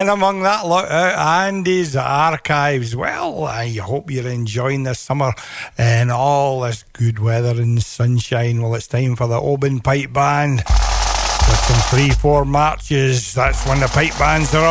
in among that lot, Andy's Archives. Well, I hope you're enjoying this summer and all this good weather and sunshine. Well, it's time for the Oban Pipe Band with some 3-4 marches. That's when the pipe bands are